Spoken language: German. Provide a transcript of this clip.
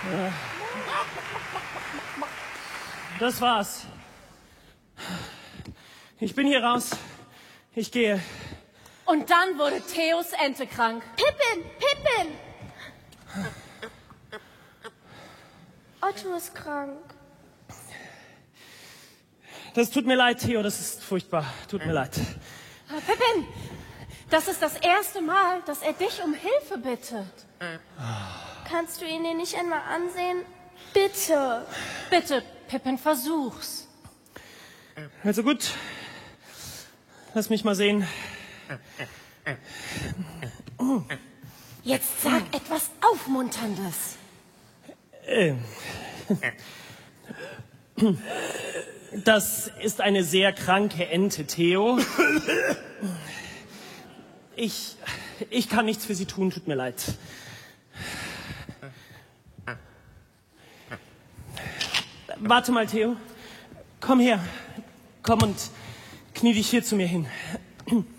Das war's. Ich bin hier raus. Ich gehe. Und dann wurde Theos Ente krank. Pippin! Otto ist krank. Das tut mir leid, Theo, das ist furchtbar. Tut mir leid. Pippin, das ist das erste Mal, dass er dich um Hilfe bittet. Kannst du ihn dir nicht einmal ansehen? Bitte. Bitte, Pippin, versuch's. Also gut. Lass mich mal sehen. Jetzt sag etwas Aufmunterndes. Das ist eine sehr kranke Ente, Theo. Ich kann nichts für sie tun, tut mir leid. Warte mal, Theo. Komm her. Komm und knie dich hier zu mir hin.